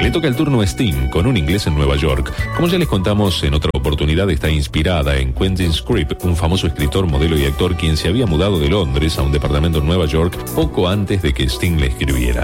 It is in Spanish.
Le toca el turno a Sting con Un inglés en Nueva York. Como ya les contamos en otra oportunidad, está inspirada en Quentin Script, un famoso escritor, modelo y actor quien se había mudado de Londres a un departamento en Nueva York poco antes de que Sting le escribiera.